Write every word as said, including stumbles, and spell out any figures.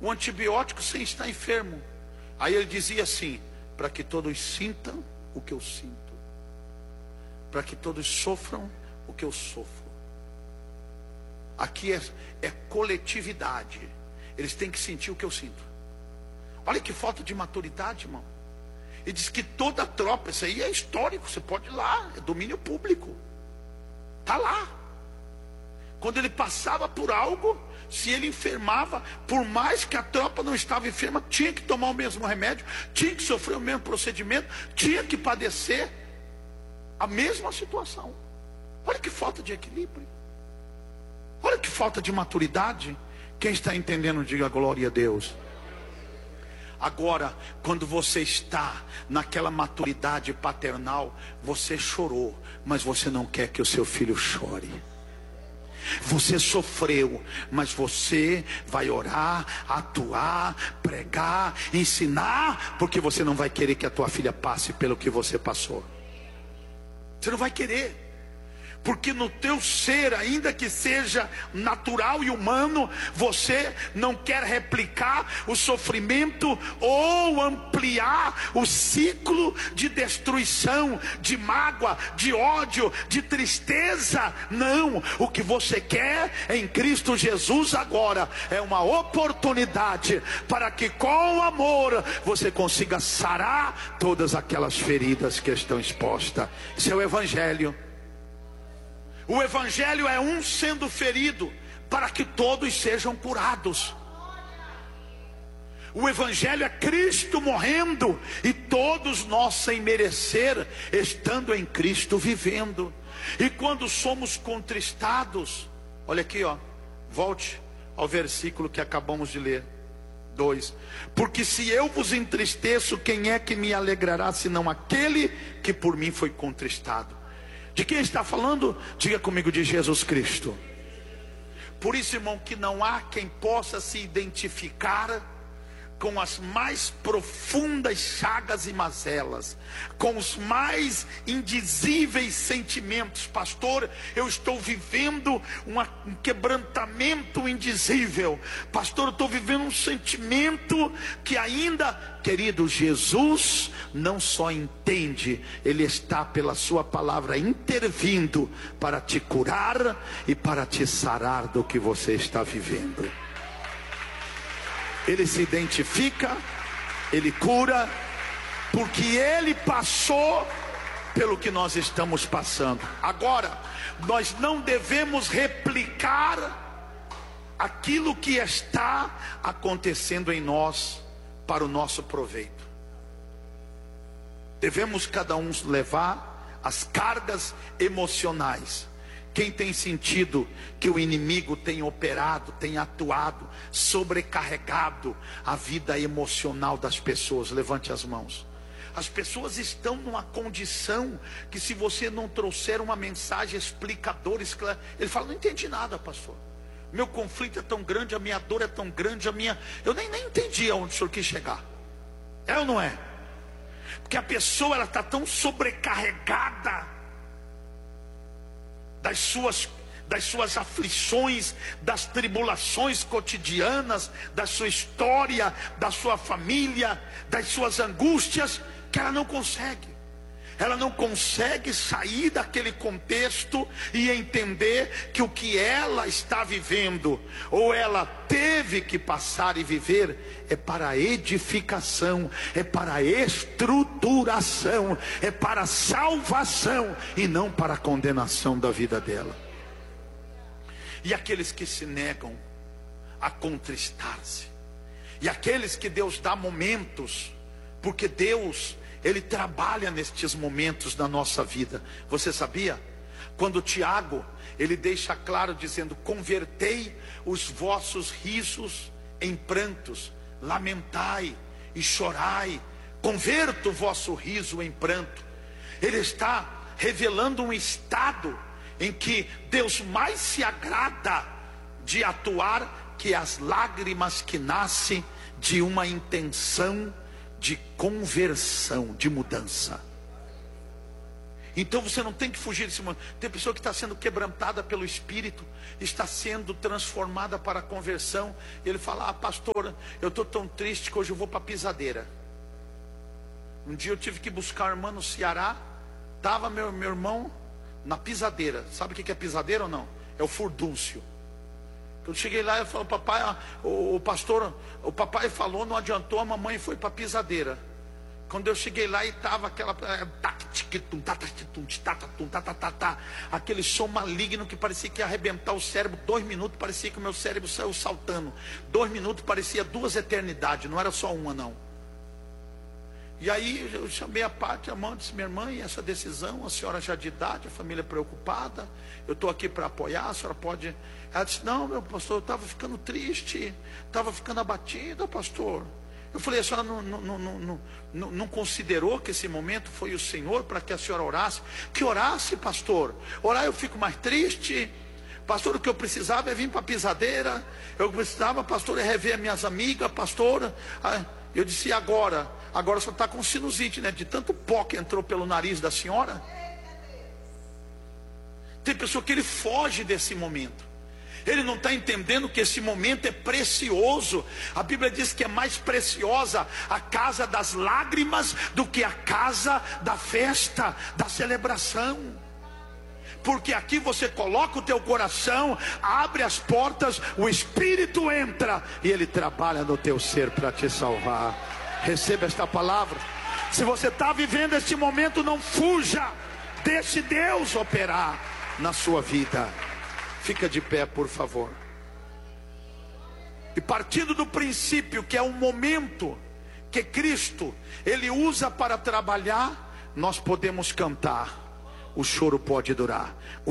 o antibiótico sem estar enfermo. Aí ele dizia assim: para que todos sintam o que eu sinto, para que todos sofram o que eu sofro. Aqui é, é coletividade. Eles têm que sentir o que eu sinto. Olha que falta de maturidade, irmão. Ele diz que toda a tropa, isso aí é histórico, você pode ir lá, é domínio público, está lá. Quando ele passava por algo, se ele enfermava, por mais que a tropa não estava enferma, tinha que tomar o mesmo remédio, tinha que sofrer o mesmo procedimento, tinha que padecer a mesma situação. Olha que falta de equilíbrio, olha que falta de maturidade. Quem está entendendo, diga glória a Deus. Agora, quando você está naquela maturidade paternal, você chorou, mas você não quer que o seu filho chore. Você sofreu, mas você vai orar, atuar, pregar, ensinar, porque você não vai querer que a tua filha passe pelo que você passou. Você não vai querer. Porque no teu ser, ainda que seja natural e humano, você não quer replicar o sofrimento ou ampliar o ciclo de destruição, de mágoa, de ódio, de tristeza. Não, o que você quer em Cristo Jesus agora é uma oportunidade para que com amor você consiga sarar todas aquelas feridas que estão expostas. Isso é o Evangelho. O Evangelho é um sendo ferido para que todos sejam curados. O Evangelho é Cristo morrendo e todos nós, sem merecer, estando em Cristo vivendo. E quando somos contristados, olha aqui, ó, volte ao versículo que acabamos de ler, dois. Porque se eu vos entristeço, quem é que me alegrará senão aquele que por mim foi contristado? De quem está falando? Diga comigo, de Jesus Cristo. Por isso, irmão, que não há quem possa se identificar com as mais profundas chagas e mazelas, com os mais indizíveis sentimentos. Pastor, eu estou vivendo uma, um quebrantamento indizível. Pastor, eu estou vivendo um sentimento que ainda, querido, Jesus não só entende, Ele está pela sua palavra intervindo para te curar e para te sarar do que você está vivendo. Ele se identifica, Ele cura, porque Ele passou pelo que nós estamos passando. Agora, nós não devemos replicar aquilo que está acontecendo em nós para o nosso proveito. Devemos cada um levar as cargas emocionais. Quem tem sentido que o inimigo tem operado, tem atuado, sobrecarregado a vida emocional das pessoas? Levante as mãos. As pessoas estão numa condição que, se você não trouxer uma mensagem explicadora, ele fala: não entendi nada, pastor. Meu conflito é tão grande, a minha dor é tão grande, a minha... eu nem, nem entendi aonde o senhor quis chegar. É ou não é? Porque a pessoa, ela está tão sobrecarregada das suas, das suas aflições, das tribulações cotidianas, da sua história, da sua família, das suas angústias, que ela não consegue. Ela não consegue sair daquele contexto e entender que o que ela está vivendo, ou ela teve que passar e viver, é para a edificação, é para a estruturação, é para a salvação e não para a condenação da vida dela. E aqueles que se negam a contristar-se, e aqueles que Deus dá momentos, porque Deus, Ele trabalha nestes momentos da nossa vida. Você sabia? Quando Tiago, ele deixa claro dizendo: convertei os vossos risos em prantos, lamentai e chorai. Converta o vosso riso em pranto. Ele está revelando um estado em que Deus mais se agrada de atuar que as lágrimas que nascem de uma intenção de conversão, de mudança. Então você não tem que fugir desse momento. Tem pessoa que está sendo quebrantada pelo Espírito, está sendo transformada para a conversão. E ele fala: ah, pastor, eu estou tão triste que hoje eu vou para a pisadeira. Um dia eu tive que buscar uma irmã no Ceará. Estava meu, meu irmão na pisadeira. Sabe o que é pisadeira ou não? É o furdúncio. Eu cheguei lá e eu falei: papai, o, o pastor, o papai falou, não adiantou, a mamãe foi para a pisadeira. Quando eu cheguei lá e estava aquela aquele som maligno que parecia que ia arrebentar o cérebro. Dois minutos parecia que o meu cérebro saiu saltando. Dois minutos parecia duas eternidades, não era só uma não. E aí eu chamei a parte, a mão, disse: minha irmã, e essa decisão, a senhora já de idade, a família preocupada, eu estou aqui para apoiar, a senhora pode... Ela disse: não, meu pastor, eu estava ficando triste, estava ficando abatida, pastor. Eu falei: a senhora não, não, não, não, não, não considerou que esse momento foi o Senhor para que a senhora orasse? Que orasse, pastor. Orar eu fico mais triste. Pastor, o que eu precisava é vir para a pisadeira. Eu precisava, pastor, é rever minhas amigas, pastor. Eu disse: e agora? Agora só está com sinusite, né? De tanto pó que entrou pelo nariz da senhora. Tem pessoa que ele foge desse momento. Ele não está entendendo que esse momento é precioso. A Bíblia diz que é mais preciosa a casa das lágrimas do que a casa da festa, da celebração. Porque aqui você coloca o teu coração, abre as portas, o Espírito entra e ele trabalha no teu ser para te salvar. Receba esta palavra. Se você está vivendo este momento, não fuja, deixe Deus operar na sua vida. Fica de pé, por favor. E partindo do princípio que é um momento que Cristo ele usa para trabalhar, nós podemos cantar: o choro pode durar.